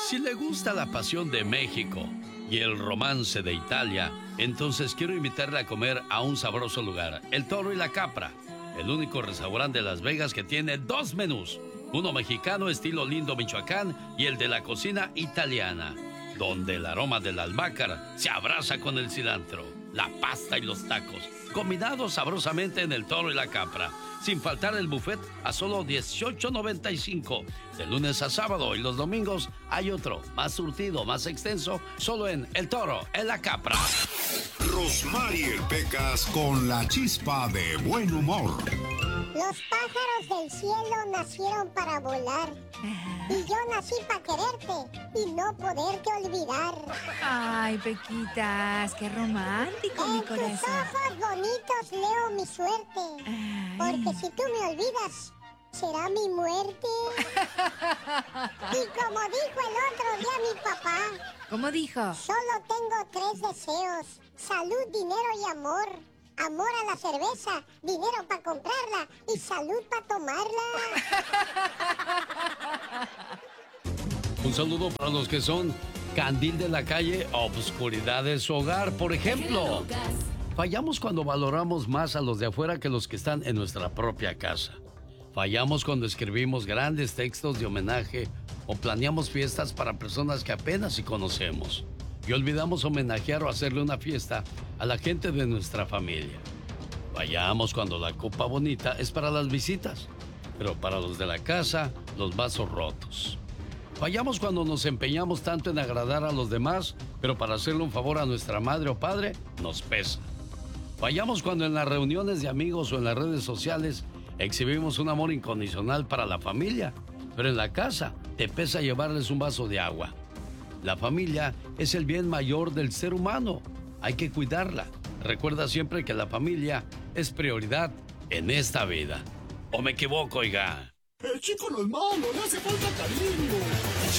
Si le gusta la pasión de México y el romance de Italia, entonces quiero invitarle a comer a un sabroso lugar, El Toro y la Capra, el único restaurante de Las Vegas que tiene dos menús, uno mexicano estilo Lindo, Michoacán, y el de la cocina italiana, donde el aroma del albahaca se abraza con el cilantro, la pasta y los tacos, combinados sabrosamente en El Toro y la Capra. Sin faltar el buffet a solo $18.95 de lunes a sábado, y los domingos hay otro, más surtido, más extenso, solo en El Toro, en la Capra. Rosmarie Pecas con la chispa de buen humor. Los pájaros del cielo nacieron para volar. Y yo nací para quererte y no poderte olvidar. Ay, Pequitas, qué romántico, mi corazón. En tus ojos bonitos leo mi suerte. Ay. Porque si tú me olvidas, será mi muerte. Y como dijo el otro día mi papá. ¿Cómo dijo? Solo tengo 3 deseos: salud, dinero y amor. Amor a la cerveza, dinero para comprarla y salud para tomarla. Un saludo para los que son candil de la calle, obscuridad de su hogar. Por ejemplo, fallamos cuando valoramos más a los de afuera que los que están en nuestra propia casa. Fallamos cuando escribimos grandes textos de homenaje o planeamos fiestas para personas que apenas si conocemos. Y olvidamos homenajear o hacerle una fiesta a la gente de nuestra familia. Fallamos cuando la copa bonita es para las visitas, pero para los de la casa, los vasos rotos. Fallamos cuando nos empeñamos tanto en agradar a los demás, pero para hacerle un favor a nuestra madre o padre, nos pesa. Fallamos cuando en las reuniones de amigos o en las redes sociales exhibimos un amor incondicional para la familia, pero en la casa te pesa llevarles un vaso de agua. La familia es el bien mayor del ser humano. Hay que cuidarla. Recuerda siempre que la familia es prioridad en esta vida. ¿O me equivoco, oiga? El chico no es malo, le hace falta cariño.